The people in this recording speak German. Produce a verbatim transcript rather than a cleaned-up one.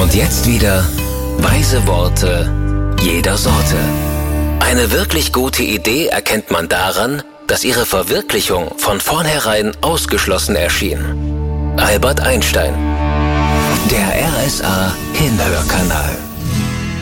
Und jetzt wieder weise Worte jeder Sorte. Eine wirklich gute Idee erkennt man daran, dass ihre Verwirklichung von vornherein ausgeschlossen erschien. Albert Einstein. Der R S A Hinhörkanal.